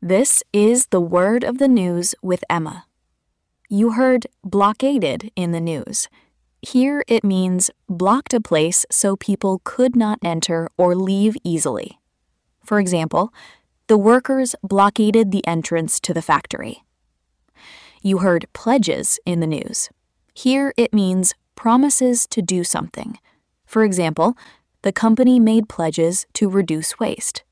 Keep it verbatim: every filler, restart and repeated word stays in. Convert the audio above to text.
This is the word of the news with Emma. You heard blockaded in the news. Here it means blocked a place so people could not enter or leave easily. For example, the workers blockaded the entrance to the factory. You heard pledges in the news. Here it means promises to do something. For example, the company made pledges to reduce waste.